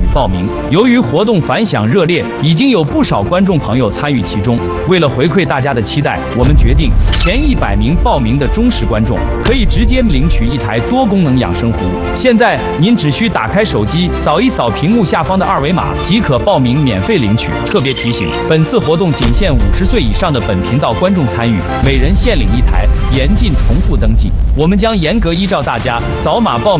报名。由于活动反响热烈，已经有不少观众朋友参与其中。为了回馈大家的期待，我们决定前100名报名的忠实观众可以直接领取一台多功能养生壶。现在您只需打开手机，扫一扫屏幕下方的2维码，即可报名免费领取。特别提醒，本次活动仅限50岁以上的本频道观众参与，每人限领1台，严禁重复登记。我们将严格依照大家扫码报名